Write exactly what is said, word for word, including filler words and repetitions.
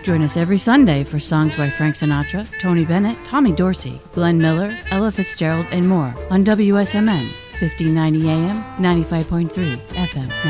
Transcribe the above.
Join us every Sunday for songs by Frank Sinatra, Tony Bennett, Tommy Dorsey, Glenn Miller, Ella Fitzgerald, and more on W S M N, fifteen ninety A M, ninety-five point three F M.